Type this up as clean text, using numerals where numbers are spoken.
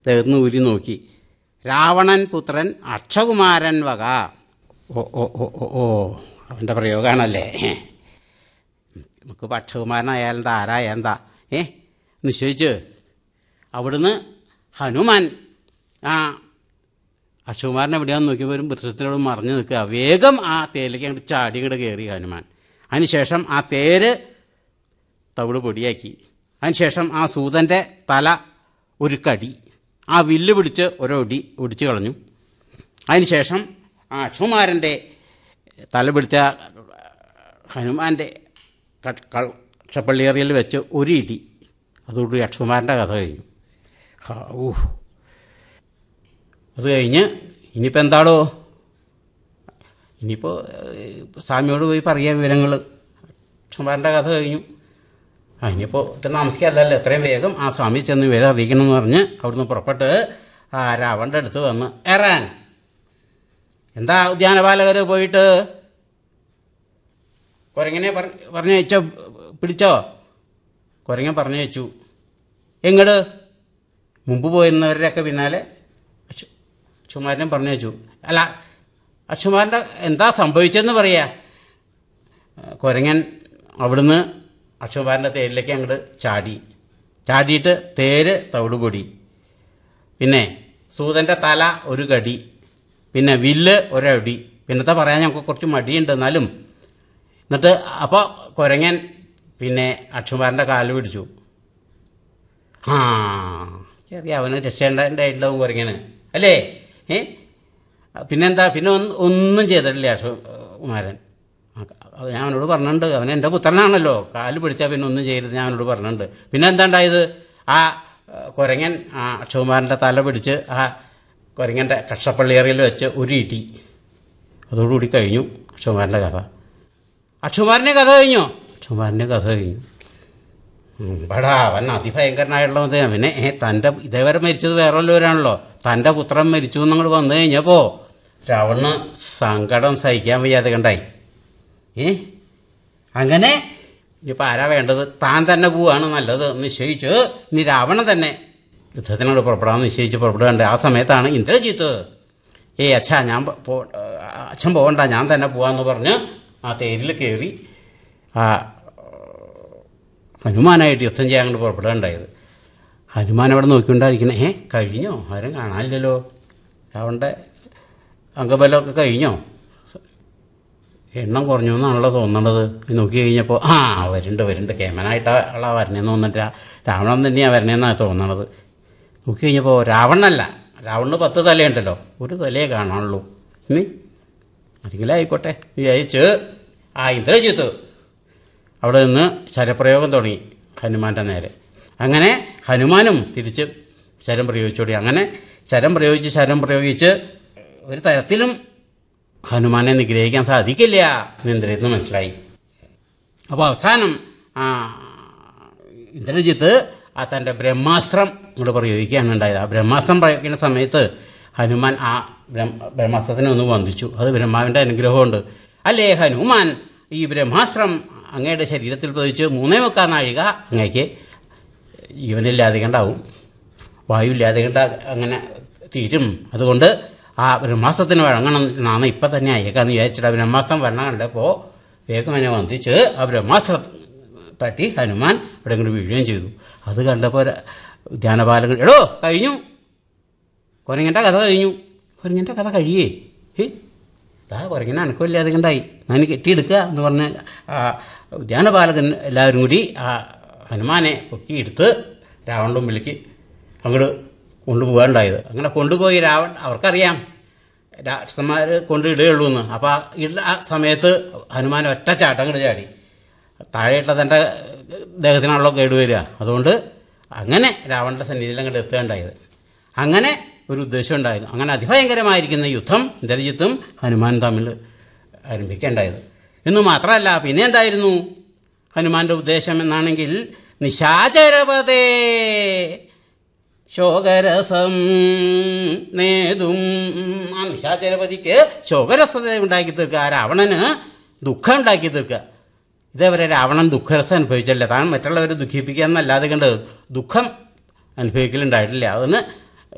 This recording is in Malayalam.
ദേഹത്തുനിന്ന് ഊരി നോക്കി. രാവണൻ പുത്രൻ അക്ഷകുമാരൻ വക. ഓ ഓ ഓ ഓ ഓ അവൻ്റെ പ്രയോഗമാണല്ലേ. നമുക്കിപ്പോൾ അക്ഷകുമാരനായാലെന്താ, ആരായെന്താ നിശ്ചയിച്ച് അവിടുന്ന് ഹനുമാൻ അക്ഷകുമാരൻ എവിടെയാണെന്ന് നോക്കിയപ്പോൾ ഒരു വൃക്ഷത്തിനോട് മറിഞ്ഞു നിൽക്കുക. വേഗം ആ തേരിലേക്ക് അങ്ങോട്ട് ചാടി ഇങ്ങോട്ട് കയറി ഹനുമാൻ. അതിനുശേഷം ആ തേര് തവിട് പൊടിയാക്കി. അതിനുശേഷം ആ സൂതൻ്റെ തല ഒരു കടി, ആ വില്ല് പിടിച്ച് ഒരൊടി ഒടിച്ച് കളഞ്ഞു. അതിനുശേഷം ആ അക്ഷകുമാരൻ്റെ തല പിടിച്ച ഹനുമാൻ്റെ കക്ഷപ്പള്ളിയേറിയിൽ വെച്ച് ഒരു ഇടി. അതോടുകൂടി അക്ഷകുമാരൻ്റെ കഥ കഴിഞ്ഞു. അത് കഴിഞ്ഞ് ഇനിയിപ്പോൾ എന്താടോ, ഇനിയിപ്പോൾ സ്വാമിയോട് പോയി പറയുക വിവരങ്ങൾ. അക്ഷകുമാരൻ്റെ കഥ കഴിഞ്ഞു. ഇനിയിപ്പോൾ ഒട്ടും താമസിക്കാറില്ലല്ലോ, എത്രയും വേഗം ആ സ്വാമി ചെന്ന് വിവരം അറിയിക്കണമെന്ന് പറഞ്ഞ് അവിടുന്ന് പുറപ്പെട്ട് രാവണൻ്റെ അടുത്ത് വന്ന് ഏറാൻ. എന്താ ഉദ്യാനപാലകർ പോയിട്ട് കുരങ്ങനെ പറഞ്ഞു വെച്ചോ, പിടിച്ചോ? കുരങ്ങൻ പറഞ്ഞു വെച്ചു. എങ്ങട്? മുമ്പ് പോയിരുന്നവരുടെയൊക്കെ പിന്നാലെ അക്ഷകുമാരനെ പറഞ്ഞു വെച്ചു. അല്ല, അക്ഷകുമാരൻ്റെ എന്താ സംഭവിച്ചതെന്ന് പറയാ. കുരങ്ങൻ അവിടുന്ന് അക്ഷകുമാരൻ്റെ തേരിലേക്ക് അങ്ങോട്ട് ചാടിയിട്ട് തേര് തവിട് പൊടി, പിന്നെ സൂതൻ്റെ തല ഒരു കടി, പിന്നെ വില്ല് ഒരടി. പിന്നത്തെ പറയാൻ ഞങ്ങൾക്ക് കുറച്ച് മടിയുണ്ട് എന്നാലും. എന്നിട്ട് അപ്പോൾ കുരങ്ങൻ പിന്നെ അക്ഷകുമാരൻ്റെ കാല് പിടിച്ചു. ചെറിയ അവന് രക്ഷേണ്ടായിട്ടുണ്ടാവും കുരങ്ങന് അല്ലേ. പിന്നെന്താ, പിന്നെ ഒന്നും ചെയ്തിട്ടില്ല അക്ഷകുമാരൻ. ഞാൻ അവനോട് പറഞ്ഞിട്ടുണ്ട്, അവൻ എൻ്റെ പുത്രനാണല്ലോ, കാല് പിടിച്ചാൽ പിന്നെ ഒന്നും ചെയ്യരുത് ഞാൻ അവനോട് പറഞ്ഞിട്ടുണ്ട്. പിന്നെ എന്താ ഉണ്ടായത്, ആ കുരങ്ങൻ ആ അക്ഷകുമാരൻ്റെ തല പിടിച്ച് ആ കുരങ്ങൻ്റെ കക്ഷപ്പള്ളിയേറിയിൽ വെച്ച് ഒരു ഇടി. അതോടുകൂടി കഴിഞ്ഞു അക്ഷകുമാരൻ്റെ കഥ. അക്ഷകുമാരൻ്റെ കഥ കഴിഞ്ഞോ? അക്ഷകുമാരൻ്റെ കഥ കഴിഞ്ഞു. ബടാ അവൻ അതിഭയങ്കരനായിട്ടുള്ളത്. അവനെ തൻ്റെ ഇതേവരെ മരിച്ചത് വേറെ വല്ലവരാണല്ലോ, തൻ്റെ പുത്രൻ മരിച്ചു എന്നങ്ങോട്ട് വന്നു കഴിഞ്ഞപ്പോൾ രാവണന് സങ്കടം സഹിക്കാൻ വയ്യാതെ കണ്ടായി. അങ്ങനെ ഇനിയിപ്പോൾ ആരാ വേണ്ടത്, താൻ തന്നെ പോവുകയാണ് നല്ലത് നിശ്ചയിച്ച് ഇനി രാവണൻ തന്നെ യുദ്ധത്തിനോട് പുറപ്പെടാമെന്ന് നിശ്ചയിച്ച് പുറപ്പെടുകയുണ്ട്. ആ സമയത്താണ് ഇന്ദ്രജിത്ത് അച്ഛാ അച്ഛൻ പോകണ്ട, ഞാൻ തന്നെ പോവാമെന്ന് പറഞ്ഞ് ആ തേരിൽ കയറി ആ ഹനുമാനായിട്ട് യുദ്ധം ചെയ്യാൻ അങ്ങോട്ട് പുറപ്പെടുകയുണ്ടായത്. ഹനുമാൻ അവിടെ നോക്കിക്കൊണ്ടായിരിക്കണേ, കഴിഞ്ഞോ? ആരും കാണാനില്ലല്ലോ, രാവണൻ്റെ അംഗബലമൊക്കെ കഴിഞ്ഞോ? എണ്ണം കുറഞ്ഞു എന്നാണല്ലോ തോന്നണത്. നോക്കി കഴിഞ്ഞപ്പോൾ വരുന്നുണ്ട് കേമനായിട്ടാണ് വരണേന്ന് തോന്നിട്ട് രാവണൻ തന്നെയാണ് വരണേന്നാണ് തോന്നണത്. നോക്കി കഴിഞ്ഞപ്പോൾ രാവണനല്ല, രാവണന് 10 തലയുണ്ടല്ലോ, ഒരു തലയെ കാണാനുള്ളൂ. ആരെങ്കിലും ആയിക്കോട്ടെ വിചാരിച്ച് ഇന്ദ്രജിത്ത് അവിടെ നിന്ന് ശരപ്രയോഗം തുടങ്ങി ഹനുമാൻ്റെ നേരെ. അങ്ങനെ ഹനുമാനും തിരിച്ച് ശരം പ്രയോഗിച്ചോടി. അങ്ങനെ ശരം പ്രയോഗിച്ച് ഒരു തരത്തിലും ഹനുമാനെ നിഗ്രഹിക്കാൻ സാധിക്കില്ല എന്ന് ഇന്ദ്രജിത്തിന് മനസ്സിലായി. അപ്പോൾ അവസാനം ഇന്ദ്രജിത്ത് തൻ്റെ ബ്രഹ്മാസ്ത്രം ഇങ്ങോട്ട് പ്രയോഗിക്കുകയാണ് ഉണ്ടായത്. ആ ബ്രഹ്മാസ്ത്രം പ്രയോഗിക്കുന്ന സമയത്ത് ഹനുമാൻ ആ ബ്രഹ്മാസ്ത്രത്തിനെ ഒന്ന് വന്ദിച്ചു. അത് ബ്രഹ്മാവിൻ്റെ അനുഗ്രഹമുണ്ട്. അല്ലേ ഹനുമാൻ, ഈ ബ്രഹ്മാസ്ത്രം അങ്ങയുടെ ശരീരത്തിൽ പതിച്ച് 3.25 നാഴിക അങ്ങേക്ക് ജീവനില്ലാതെ കണ്ടാവും, വായു ഇല്ലാതെ കണ്ട അങ്ങനെ തീരും. അതുകൊണ്ട് ആ ബ്രഹ്മാസ്ത്രത്തിന് വഴങ്ങണം എന്നാണ് ഇപ്പം തന്നെ അയക്കാന്ന് വിചാരിച്ചിട്ട് ആ ബ്രഹ്മാസ്ത്രം വരണം കണ്ടപ്പോൾ വേഗം എന്നെ വന്ദിച്ച് ആ ബ്രഹ്മാസ്ത്രം തട്ടി ഹനുമാൻ ഇവിടെ ഇങ്ങോട്ട് വീഴുകയും ചെയ്തു. അത് കണ്ടപ്പോൾ ധ്യാനപാലകൻ എടോ കഴിഞ്ഞു, കുരങ്ങൻ്റെ കഥ കഴിഞ്ഞു. കുരങ്ങൻ്റെ കഥ കഴിയേ? കുരങ്ങനെ അനക്കമില്ലാതെ കണ്ടായി, ഞാൻ കെട്ടിയെടുക്കുക എന്ന് പറഞ്ഞ് ധ്യാനപാലകൻ എല്ലാവരും കൂടി ആ ഹനുമാനെ പൊക്കിയെടുത്ത് രാവണൻ്റെ മുമ്പിലേക്ക് അങ്ങോട്ട് കൊണ്ടുപോകാനുണ്ടായത്. അങ്ങനെ കൊണ്ടുപോയി അവർക്കറിയാം രാക്ഷസന്മാർ കൊണ്ടിടുകയുള്ളൂ എന്ന്. അപ്പോൾ ആ സമയത്ത് ഹനുമാൻ ഒറ്റ ചാട്ടം അങ്ങോട്ട് ചാടി. താഴെയിട്ട തൻ്റെ ദേഹത്തിനാണല്ലോ കേടുവരിക. അതുകൊണ്ട് അങ്ങനെ രാവണൻ്റെ സന്നിധിയിൽ അങ്ങോട്ട് എത്തുകയുണ്ടായത്. അങ്ങനെ ഒരു ഉദ്ദേശം ഉണ്ടായിരുന്നു. അങ്ങനെ അതിഭയങ്കരമായിരിക്കുന്ന യുദ്ധം ഇന്ദ്രജിത്തും ഹനുമാനും തമ്മിൽ ആരംഭിക്കേണ്ടായത്. എന്നു മാത്രമല്ല പിന്നെ എന്തായിരുന്നു ഹനുമാൻ്റെ ഉദ്ദേശം എന്നാണെങ്കിൽ നിശാചരപതേ ശോകരസം നേതും. ആ നിശാചരപതിക്ക് ശോകരസത ഉണ്ടാക്കി തീർക്കുക, രാവണന് ദുഃഖം ഉണ്ടാക്കി തീർക്കുക. ഇതേവരെ രാവണൻ ദുഃഖരസം അനുഭവിച്ചല്ല, താൻ മറ്റുള്ളവരെ ദുഃഖിപ്പിക്കുക എന്നല്ലാതെ കണ്ട് ദുഃഖം അനുഭവിക്കലുണ്ടായിട്ടില്ല. അതിന്